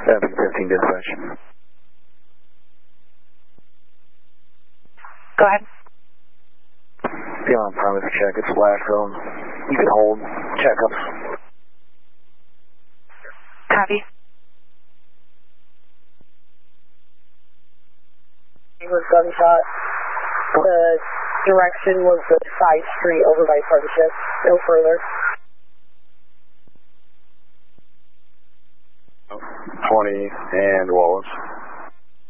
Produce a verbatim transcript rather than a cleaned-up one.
W fifteen dispatch. Go ahead. Beyond promise check, it's flash zone. You can hold checkups. Copy. It was gunshot. The direction was the side street over by Partnership. No further. twenty and Wallace.